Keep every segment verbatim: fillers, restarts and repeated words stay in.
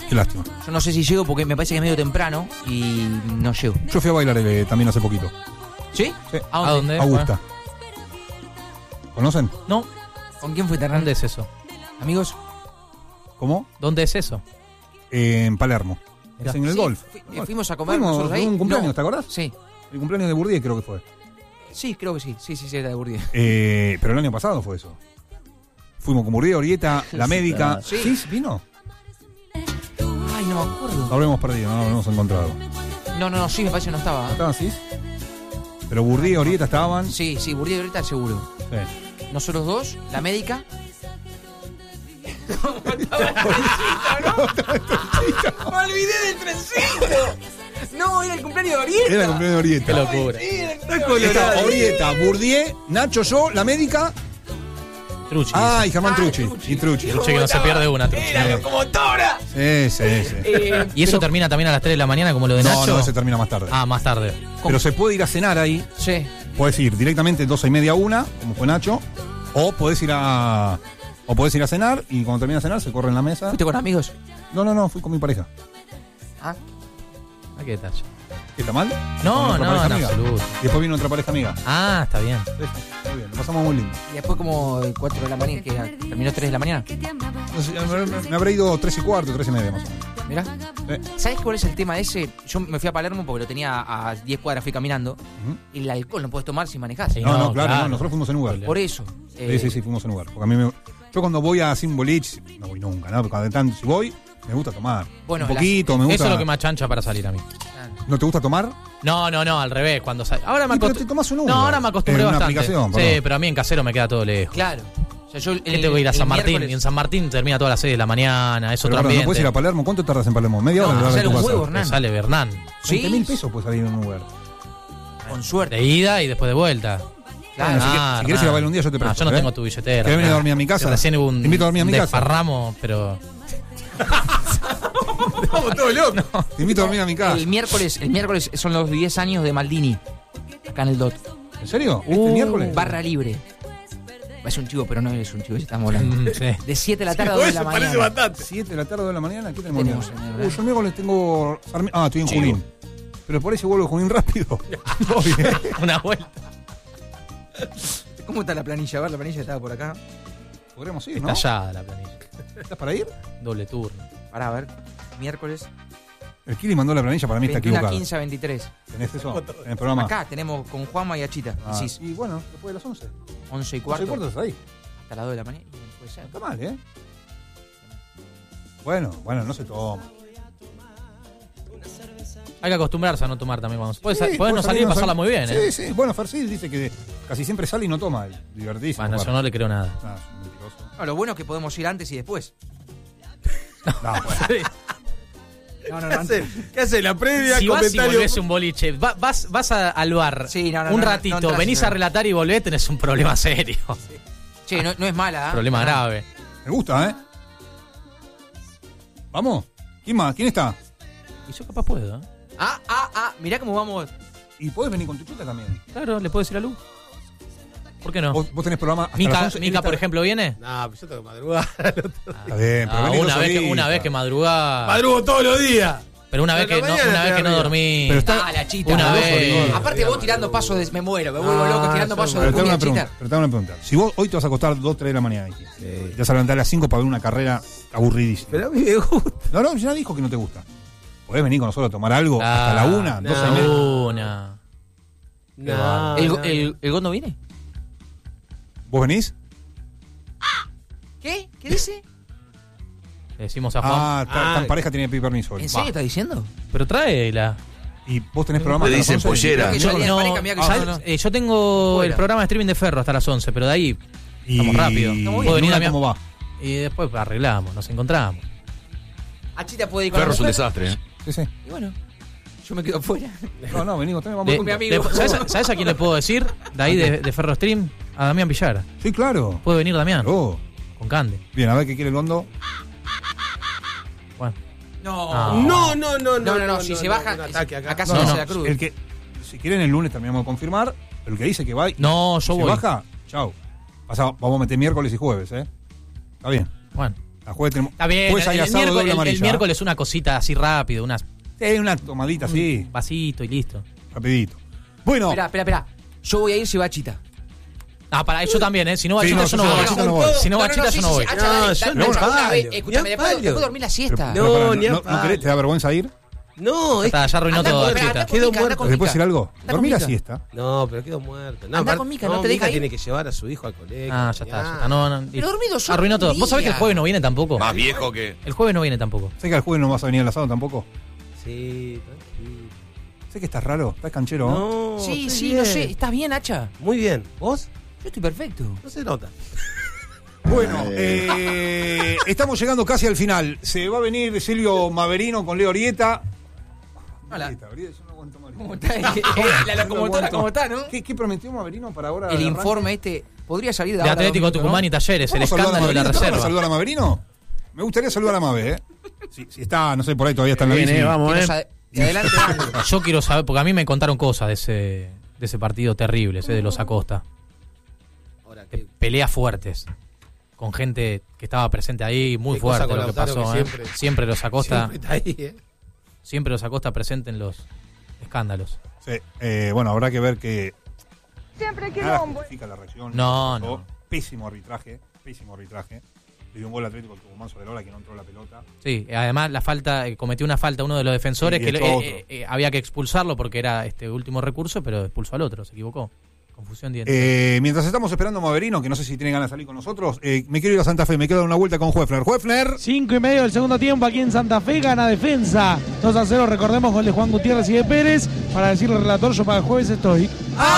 Qué lástima. Yo no sé si llego porque me parece que es medio temprano y no llego. Yo fui a bailar eh, también hace poquito. ¿Sí? Sí. ¿A ¿A dónde? dónde? Augusta. ¿Conocen? No, ¿Con quién fuiste, Hernán? ¿dónde es eso? Amigos. ¿Cómo? ¿Dónde es eso? Eh, en Palermo. Mirá. Es en el Sí, golf. fu- eh, fuimos a comer Fuimos, nosotros ahí. fue un cumpleaños, No. ¿te acordás? Sí. El cumpleaños de Bourdieu creo que fue. Sí, creo que sí. Sí, sí, sí, era de Bourdieu. Eh, pero el año pasado fue eso. Fuimos con Bourdieu, Orieta, la médica. Sí. ¿Sí? ¿Vino? Ay, no me acuerdo. Lo habremos perdido, no lo habremos encontrado. No, no, no, sí, me parece que no estaba. ¿No estaban así? Pero Bourdieu, Orieta estaban. Sí, sí, Bourdieu ahorita seguro. Sí. Nosotros dos, la médica. Me olvidé del trencito. No, era el cumpleaños de Orieta. Era el cumpleaños de Orieta. Qué locura. Estaba Orieta, Bourdieu, Nacho, yo, la médica. Truchi. Ah, y Germán Ah, Truchi. Truchi. Y Truchi. Truchi que no se pierde una, Truchi. Era locomotora. Sí, sí, sí. Eh, ¿Y eso pero- termina también a las tres de la mañana como lo de No, Nacho? no, ese termina más tarde. Ah, más tarde. Pero se puede ir a cenar ahí. Sí. Puedes ir directamente doce y media a una, como fue Nacho. O podés ir a. O podés ir a cenar y cuando termina de cenar se corre en la mesa. ¿Fuiste con amigos? No, no, no, fui con mi pareja. Ah, Ah, qué detalle. ¿Está mal? No, Con otra no, pareja en amiga. absoluto. Y después vino otra pareja amiga. Ah, está bien. Sí, sí, muy bien, lo pasamos muy lindo. y después como cuatro de la mañana, que era- terminó tres de la mañana. No sé, me, me- me habré ido tres y cuarto, tres y media más o menos. Mirá. Sí. ¿Sabes cuál es el tema ese? Yo me fui a Palermo porque lo tenía a diez cuadras, fui caminando. Ujú. Y el alcohol no puedes tomar si manejás. Sí. No, no, No, claro, claro. no, nosotros fuimos en Uber. Por eso. Sí, eh, sí, sí, fuimos en Uber. Porque a mí me, yo cuando voy a Sin Bolich, no voy nunca, ¿no? Porque cada tanto, si voy, me gusta tomar. Bueno, un poquito, me gusta. Eso es lo que me achancha para salir a mí. ¿No te gusta tomar? No, no, no, al revés. Cuando sal... Ahora me Y pero acostu- te tomás un Uber. No, ahora me acostumbré En una bastante. aplicación, sí, perdón. pero a mí en casero me queda todo lejos. Claro. O sea, yo el, ¿Qué tengo que ir a el San Martín? miércoles- Y en San Martín termina todas las seis de la mañana, es Pero, otro perdón, ambiente. ¿no puedes ir a Palermo? ¿Cuánto tardas en Palermo? ¿Media hora? No, de llegar a sale tu un casa? huevo, Te Hernán. sale Bernán. veinte mil pesos puede salir en un Uber. Con suerte. De ida y después de vuelta. Claro. Bueno, si, que- si querés ir a bailar un día, yo te No, presto. yo no ¿eh? tengo tu billetera. ¿Querés venir a no. dormir a mi casa? Recién hubo un, Te invito a dormir a mi un casa. desparramo, pero... Estamos todos locos. Te invito a dormir a mi casa. El miércoles, el miércoles son los diez años de Maldini. Acá en el D O T. ¿En serio? ¿Este Uh, miércoles? Barra libre. Es un chivo, pero no es un chivo, estamos hablando. Mm, sí. De siete de la tarde a dos de la mañana. siete de la tarde, dos de la mañana. ¿Qué tenemos? Tenemos, mañana? señor, Uh, yo el miércoles tengo. Sarmi- Ah, estoy en Chivo. Junín. Pero por eso vuelvo de Junín rápido. Voy, ¿eh? Una vuelta. ¿Cómo está la planilla? A ver, la planilla estaba por acá. Podríamos ir, ¿no? Estallada la planilla. ¿Estás para ir? Doble turno. Pará, a ver. Miércoles. El Kili mandó la planilla, para mí está veintiuno a equivocada. quince a veintitrés. ¿Tenés eso? ¿En el programa? Acá tenemos con Juanma y Achita. Ah, Decís, y bueno, después de las once. once y once cuarto. y cuarto estás ahí. Hasta las dos de la mañana. Y no puede ser. Está mal, ¿eh? Bueno, bueno, no se toma. Hay que acostumbrarse a no tomar también. Vamos. Puedes, Sí, puedes puede no salir y no pasarla salir. muy bien, ¿eh? Sí, sí. Bueno, Farsil dice que casi siempre sale y no toma. Divertidísimo. Bueno, yo aparte. no le creo nada. Ah, es un mentiroso. No, lo bueno es que podemos ir antes y después. No, bueno. No, no, no. ¿Qué hace la previa? Si vas y comentario. volvés un boliche, va- vas, vas a- al bar Sí, no, no, un no, no, ratito, no entras, venís no. a relatar y volvés, tenés un problema serio. Che, no, no es mala, ¿eh? Problema grave. Me gusta, ¿eh? ¿Vamos? ¿Quién más? ¿Quién está? Y yo capaz puedo, ¿eh? Ah, ah, ah. Mirá cómo vamos. Y podés venir con tu chica también. Claro, le puedo decir a Lu. ¿Por qué no? ¿Vos, vos tenés programa hasta las Mica, once? Mica, por ejemplo, ¿viene. No, pues yo tengo que madrugar. Está bien, pero Ah, venís una, dos vez que, horitas. una vez que madrugá. Madrugo todos los días. Pero una vez Pero que no, mañana una vez estoy que no arriba. dormí. Pero está- Dale, Achita. Una Loco, vez. digo. Aparte vos tirando pasos de... Me muero, me vuelvo Ah, loco tirando yo pasos me- de Pero te hago cumbia, una pregunta. Achita. Pero te hago una pregunta. Si vos hoy te vas a acostar dos, tres de la mañana, dijiste, y te vas a levantar a las cinco para ver una carrera aburridísima. Pero a mí me gusta. No, no, ya dijo que no te gusta. Podés venir con nosotros a tomar algo hasta la una, no. doce y media. Una. No, ¿El, no, el, ¿El Gondo viene? ¿Vos venís? ¿Qué? ¿Qué dice? Le decimos a Juan. Ah, ta- Ah. tan pareja tiene que pedir permiso hoy. ¿En serio Va. estás diciendo? Pero tráela. ¿Y vos tenés programa Le hasta las dicen once? pollera. Que yo No, tenía no, pareja, mirá que ¿sabes? yo no. Eh, yo tengo Fuera. el programa de streaming de Ferro hasta las once, pero de ahí Y... Vamos rápido. Está muy Puedo venir Luna, a mi- ¿cómo va? y después arreglamos, nos encontramos. Achita puede ir con Perro la es un mujer. desastre, ¿eh? Sí, sí. Y bueno, yo me quedo afuera. No, no, venimos también, vamos De- juntos. mi amigo. de- ¿sabes, sabes a quién le puedo decir? De ahí de, de Ferro Stream, a Damián Villar. Sí, claro. Puede venir Damián, Oh. con Cande. Bien, a ver qué quiere el Gondo. Bueno. No. Ah. No, no, no, No, no, no, si se baja, un ataque acá. acá se No, hace no, la cruz. El que, si quieren el lunes terminamos de confirmar, pero el que dice que va y No, yo se voy. baja, chau. Pasa- vamos a meter miércoles y jueves, ¿eh? Está bien. Bueno, A jueves tenemos. Está bien, Jueves el, hay el asado miércoles, doble el- amarilla. el miércoles una cosita así rápido, unas, Sí, una tomadita así, un vasito y listo. rapidito. Bueno, Espera, espera, espera. Yo voy a ir si va Chita. Ah, para yo también, ¿eh? Si no va Sí, Chita, no, yo yo no si voy. va Chita no voy. Si no va Chita, sí, yo no sí, voy. sí, Hacha, No, dale, yo dale, no Nacho, una fallo, vez, ni Escúchame, a ¿le puedo, fallo. ¿le puedo dormir la siesta? No, pero pará, ni a no, ¿no querés? ¿Te da vergüenza ir? No, es Está, ya arruinó Anda todo, con- Chita. anda con Quedó Mica, anda muerto. con ¿Te puedo Mica. decir algo? Anda Dormí la con Mica. siesta. No, pero quedó muerto. No, Anda aparte- con Mica, no te Mica deja ir. tiene que llevar a su hijo al colegio. Ah, ya está, ya Ah. está. No, no, Pero dormido solo arruinó un todo. ¿Vos sabés que el día. jueves no viene tampoco? Más viejo que. El jueves no viene tampoco. Sé que al jueves no vas a venir al asado tampoco. Sí, tranquilo. Sé que estás raro, estás canchero. ¿no? No, Sí, estoy sí, bien. no sé. ¿Estás bien, Hacha? Muy bien. ¿Vos? Yo estoy perfecto. No se nota. Bueno, eh, estamos llegando casi al final. Se va a venir Silvio Maverino con Leo Orieta. Hola. Orieta, Orieta, yo no aguanto más. ¿Cómo está? Eh, eh, La No locomotora, aguanto. ¿cómo está, no? ¿Qué, qué prometió Maverino para ahora? El arranque? informe este podría salir de De ahora Atlético dos minutos, Tucumán ¿no? y Talleres, el ¿Vamos a saludar a escándalo de la Maverino? ¿Vamos a reserva. saludar a Maverino? Me gustaría saludar a Mave, ¿eh? Si, si está, no sé, por ahí todavía está en la Bien, bici. eh, vamos, Que eh. nos ade- de adelante algo. Yo quiero saber, porque a mí me contaron cosas de ese, de ese partido terrible, ese de los Acosta. Ahora, De ¿qué? peleas fuertes. Con gente que estaba presente ahí, muy Qué cosa fuerte con lo que Lautaro pasó. que ¿eh? siempre- Siempre los Acosta, Siempre está ahí, ¿eh? siempre los Acosta presente en los escándalos. Sí, eh, bueno, habrá que ver que. Siempre Nada quilombo. justifica la reacción. No, Pasó. no. Pésimo arbitraje, pésimo arbitraje. Le dio un gol Atlético Tucumán sobre la hora que no entró la pelota. Sí, además la falta, eh, cometió una falta uno de los defensores Sí, que y le- echó eh, otro. eh, eh, había que expulsarlo porque era este último recurso, pero expulsó al otro, se equivocó. Confusión de identidad. Eh, mientras estamos esperando a Maverino, que no sé si tiene ganas de salir con nosotros, eh, me quiero ir a Santa Fe, me quiero dar una vuelta con Huefner. Huefner. Cinco y medio del segundo tiempo aquí en Santa Fe, gana Defensa. dos a cero, recordemos, gol de Juan Gutiérrez y de Pérez. Para decirle al relator, yo para el jueves estoy.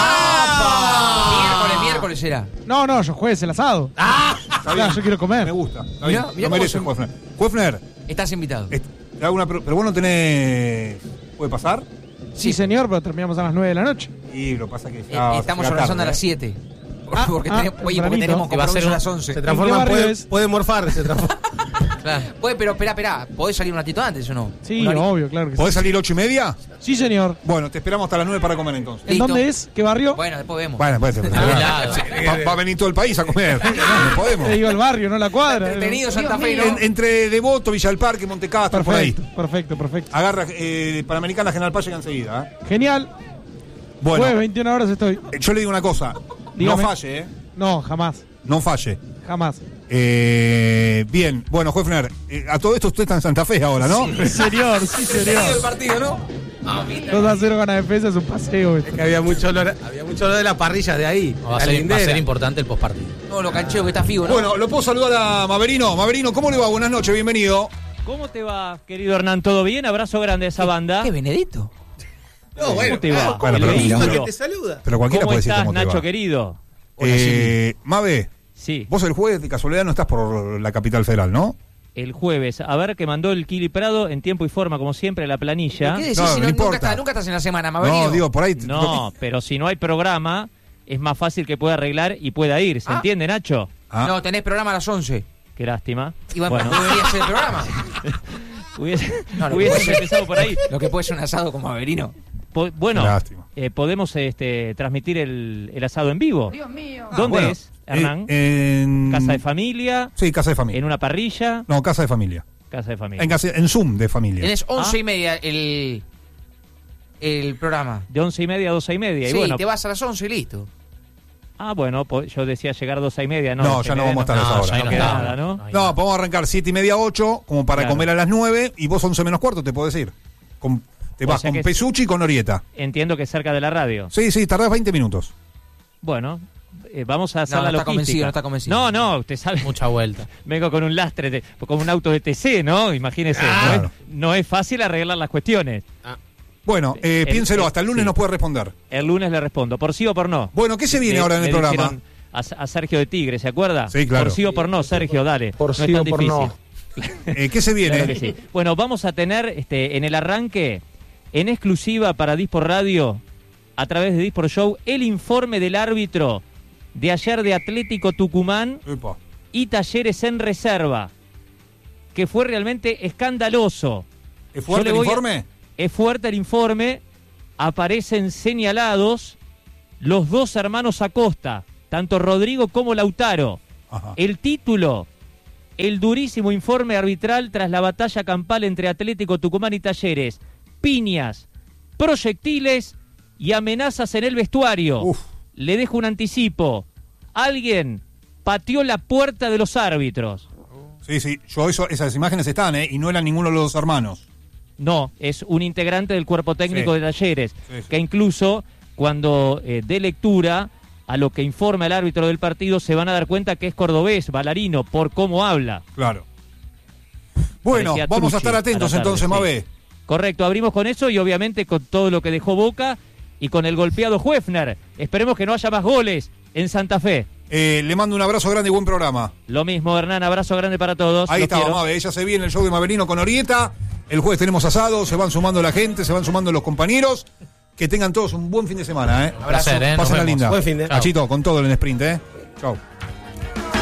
Miércoles, miércoles era. No, no, yo jueves el asado. Está bien. Claro, yo quiero comer. Me gusta. Está Mirá, bien. mirá Lo merece cómo se- Huefner. Huefner, Estás invitado. eh, te hago una pre- pero vos no tenés. ¿Puede pasar? Sí, señor, pero terminamos a las nueve de la noche. Y lo que pasa que Eh, ya. va estamos ser la organizando a tarde, las ¿eh? siete. Ah, porque, ah, tenemos, oye, porque tempranito. tenemos Y va a ser compromiso a un- las once. Se transforma, ¿En qué barrio puede, es? puede morfar, se transforma. Claro. Oye, pero espera, espera. ¿Podés salir un ratito antes o no? Sí, Una horita. obvio, claro que sí. ¿Podés salir ocho y media? Sí, señor. Bueno, te esperamos hasta las nueve para comer entonces. ¿En Listo. dónde es? ¿Qué barrio? Bueno, después vemos. Bueno, puede ser. Ah, claro. Va, va a venir todo el país a comer. No podemos. Te digo el barrio, no la cuadra. Entretenido Santa Fe, Dios ¿no? mío. En- entre Devoto, Villa del Parque, Montecastro, por ahí. Perfecto, perfecto, perfecto. Agarra eh, Panamericana General Paz llega enseguida. ¿eh? Genial. Bueno, Jueves, veintiuna horas estoy. eh, yo le digo una cosa. Dígame. No falle, ¿eh? No, jamás. No falle. Jamás. Eh, bien, bueno, Huefner, eh, a todo esto usted está en Santa Fe ahora, ¿no? Sí, señor, sí, Entretenido el señor. partido, ¿no? dos a cero gana Defensa, es un paseo. esto. Es que había mucho olor, había mucho olor de la parrilla de ahí. Va a, la ser, va a lindera. ser importante el postpartido. No, lo cancheo que está Figo, ¿no? Bueno, ¿lo puedo saludar a Maverino? Maverino, ¿cómo le va? Buenas noches, bienvenido. ¿Cómo te va, querido Hernán? ¿Todo bien? Abrazo grande a esa banda. ¿Qué, Benedito? No, bueno, ¿Cómo te va? ah, Bueno, El pero- vehículo. que te saluda. Pero cualquiera ¿Cómo puede decir estás, cómo te Nacho, va. querido? Eh, Mave, Sí, vos el jueves de casualidad no estás por la capital federal, ¿no? el jueves. A ver, que mandó el Kili Prado en tiempo y forma, como siempre, la planilla. ¿Qué decís No, si no no, importa. nunca, estás, nunca estás en la semana, Maverino? No, digo, por ahí. No, pero si no hay programa, es más fácil que pueda arreglar y pueda ir. ¿Se Ah. entiende, Nacho? Ah, No, tenés programa a las once. Qué lástima. Y bueno, Bueno, no debería ser el programa. hubiese, No, lo hubiese puede ser. empezado por ahí. Lo que puede ser un asado con Maverino. Po- bueno, Qué lástima. eh, podemos este, transmitir el, el asado en vivo. Dios mío. ¿Dónde bueno, es, Hernán? eh, en... ¿Casa de familia? Sí, casa de familia. ¿En una parrilla? No, casa de familia. Casa de familia. En, casa- en Zoom de familia. Tenés once Ah. y media el, el programa. De once y media a doce y media. Sí, y bueno, te vas a las once y listo. Ah, bueno, po- yo decía llegar a doce y media, ¿no? No, doce ya y no media, vamos a estar a esa No, hora. ya ahí no no queda está. nada, ¿no? hay No, nada. podemos arrancar siete y media, ocho, como para Claro. comer a las nueve, y vos once menos cuarto, te puedo decir. Con, te O vas sea con que- Pesucci y con Orieta. Entiendo que es cerca de la radio. Sí, sí, tardás veinte minutos. Bueno, eh, vamos a hacer No, no la está logística. convencido, no está convencido. No, no, usted sabe. Mucha vuelta. Vengo con un lastre, de- con un auto de T C, ¿no? Imagínese. Claro. No, es, no es fácil arreglar las cuestiones. Bueno, eh, El- piénselo, el- hasta el lunes sí. nos puede responder. El lunes le respondo, por sí o por no. Bueno, ¿qué se viene Le- ahora en el le programa? dijeron A, a Sergio de Tigre, ¿se acuerda? Sí, claro. Por sí o por no, Sergio, dale. Por no sí es tan o por difícil. no. Eh, ¿Qué se viene? Claro que sí. Bueno, vamos a tener este, en el arranque, en exclusiva para Dispor Radio, a través de Dispor Show, el informe del árbitro de ayer de Atlético Tucumán Epa. y Talleres en reserva, que fue realmente escandaloso. ¿Es Yo fuerte le el voy a- informe? Es fuerte el informe, aparecen señalados los dos hermanos Acosta, tanto Rodrigo como Lautaro. Ajá. El título el durísimo informe arbitral tras la batalla campal entre Atlético Tucumán y Talleres. Piñas, proyectiles y amenazas en el vestuario. Uf. Le dejo un anticipo. Alguien pateó la puerta de los árbitros. Sí, sí, yo eso, esas imágenes están, ¿eh? Y no eran ninguno de los dos hermanos. No, es un integrante del cuerpo técnico Sí. de Talleres, Sí, sí. que incluso cuando eh, dé lectura a lo que informa el árbitro del partido se van a dar cuenta que es cordobés, bailarino, por cómo habla. Claro. Bueno, Parecía vamos a Truchi estar atentos a la tarde, entonces, sí. Mabé. Correcto, abrimos con eso y obviamente con todo lo que dejó Boca y con el golpeado Huefner. Esperemos que no haya más goles en Santa Fe. Eh, le mando un abrazo grande y buen programa. Lo mismo, Hernán, abrazo grande para todos. Ahí Los estaba, quiero. Mabé. Ella se viene el show de Maverino con Orieta. El jueves tenemos asado, se van sumando la gente, se van sumando los compañeros. Que tengan todos un buen fin de semana, ¿eh? Un placer, ¿eh? Nos Pasen la vemos. linda. Buen fin de- Nachito, con todo en el sprint, ¿eh? Chau.